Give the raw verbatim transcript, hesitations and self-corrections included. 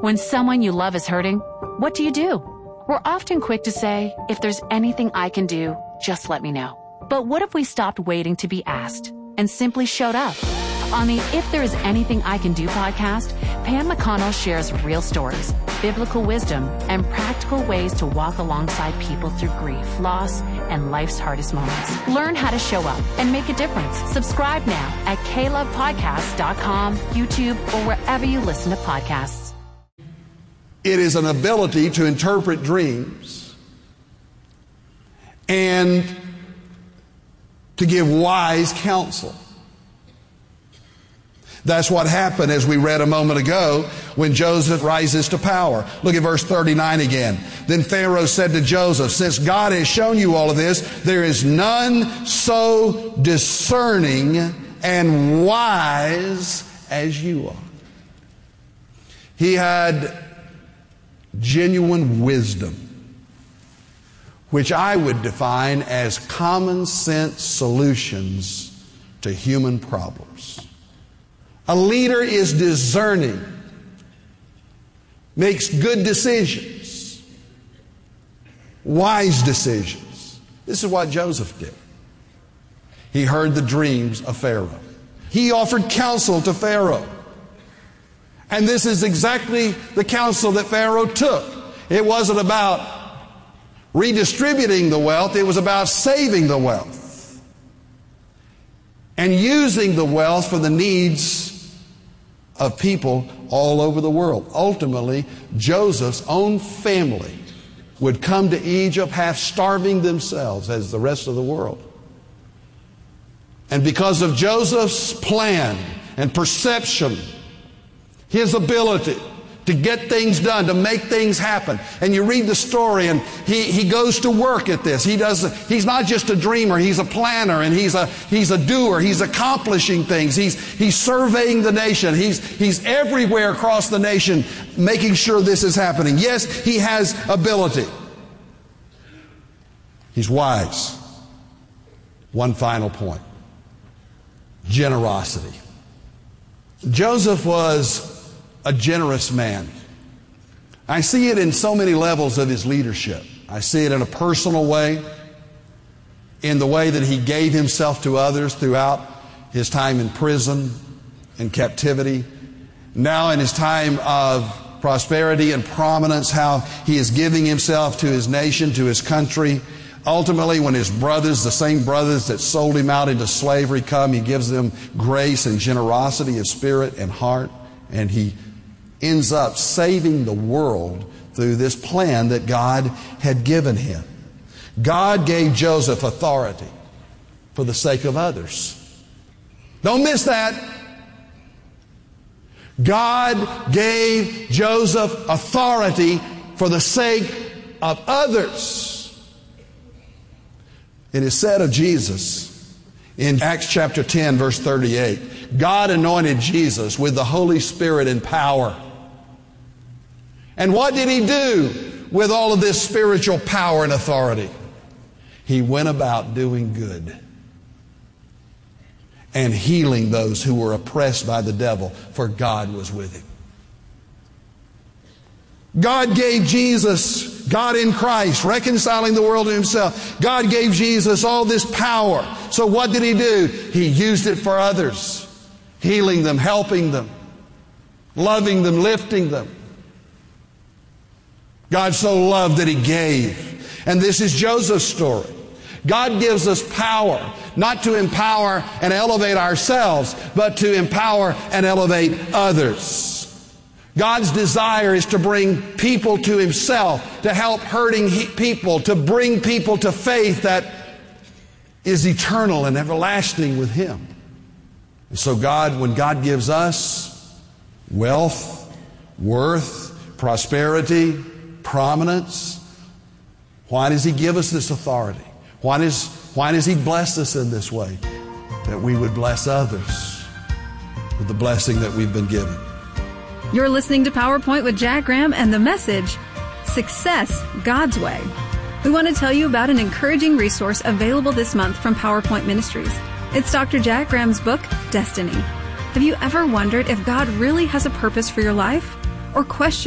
When someone you love is hurting, what do you do? We're often quick to say, if there's anything I can do, just let me know. But what if we stopped waiting to be asked and simply showed up? On the If There Is Anything I Can Do podcast, Pam McConnell shares real stories, biblical wisdom, and practical ways to walk alongside people through grief, loss, and life's hardest moments. Learn how to show up and make a difference. Subscribe now at k love podcast dot com, YouTube, or wherever you listen to podcasts. It is an ability to interpret dreams and to give wise counsel. That's what happened, as we read a moment ago, when Joseph rises to power. Look at verse thirty-nine again. Then Pharaoh said to Joseph, since God has shown you all of this, there is none so discerning and wise as you are. He had genuine wisdom, which I would define as common sense solutions to human problems. A leader is discerning, makes good decisions, wise decisions. This is what Joseph did. He heard the dreams of Pharaoh. He offered counsel to Pharaoh. And this is exactly the counsel that Pharaoh took. It wasn't about redistributing the wealth, it was about saving the wealth and using the wealth for the needs of people all over the world. Ultimately, Joseph's own family would come to Egypt half starving themselves as the rest of the world. And because of Joseph's plan and perception, his ability to get things done, to make things happen. And you read the story and he, he goes to work at this. He does, he's not just a dreamer, he's a planner and he's a, he's a doer. He's accomplishing things. He's, he's surveying the nation. He's, he's everywhere across the nation making sure this is happening. Yes, he has ability. He's wise. One final point. Generosity. Joseph was a generous man. I see it in so many levels of his leadership. I see it in a personal way, in the way that he gave himself to others throughout his time in prison and captivity. Now in his time of prosperity and prominence, how he is giving himself to his nation, to his country. Ultimately, when his brothers, the same brothers that sold him out into slavery, come, he gives them grace and generosity of spirit and heart, and he ends up saving the world through this plan that God had given him. God gave Joseph authority for the sake of others. Don't miss that. God gave Joseph authority for the sake of others. It is said of Jesus in Acts chapter ten, verse thirty-eight, God anointed Jesus with the Holy Spirit and power. And what did he do with all of this spiritual power and authority? He went about doing good and healing those who were oppressed by the devil, for God was with him. God gave Jesus, God in Christ, reconciling the world to himself. God gave Jesus all this power. So what did he do? He used it for others, healing them, helping them, loving them, lifting them. God so loved that he gave. And this is Joseph's story. God gives us power, not to empower and elevate ourselves, but to empower and elevate others. God's desire is to bring people to himself, to help hurting people, to bring people to faith that is eternal and everlasting with him. And so God, when God gives us wealth, worth, prosperity, prominence, why does he give us this authority? Why does, why does he bless us in this way? That we would bless others with the blessing that we've been given. You're listening to PowerPoint with Jack Graham and the message, Success God's Way. We want to tell you about an encouraging resource available this month from PowerPoint Ministries. It's Doctor Jack Graham's book, Destiny. Have you ever wondered if God really has a purpose for your life? Or questioned